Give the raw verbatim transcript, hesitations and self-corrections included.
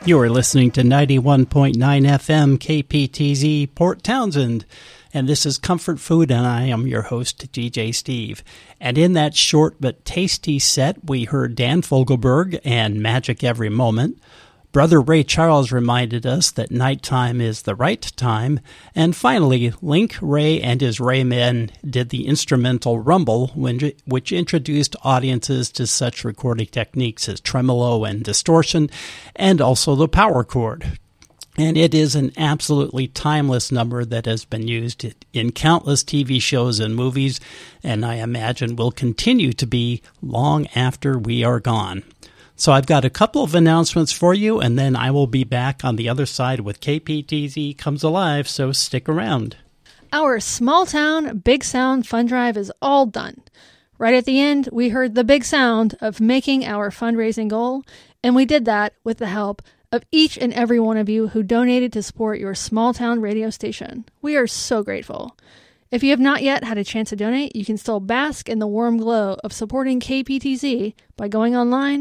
You are listening to ninety-one point nine F M K P T Z Port Townsend, and this is Comfort Food, and I am your host, D J Steve. And in that short but tasty set, we heard Dan Fogelberg and Magic Every Moment. Brother Ray Charles reminded us that nighttime is the right time. And finally, Link Ray and his Ray Men did the instrumental Rumble, which introduced audiences to such recording techniques as tremolo and distortion, and also the power chord. And it is an absolutely timeless number that has been used in countless T V shows and movies, and I imagine will continue to be long after we are gone. So I've got a couple of announcements for you, and then I will be back on the other side with K P T Z Comes Alive, so stick around. Our small town, big sound fund drive is all done. Right at the end, we heard the big sound of making our fundraising goal, and we did that with the help of each and every one of you who donated to support your small town radio station. We are so grateful. If you have not yet had a chance to donate, you can still bask in the warm glow of supporting K P T Z by going online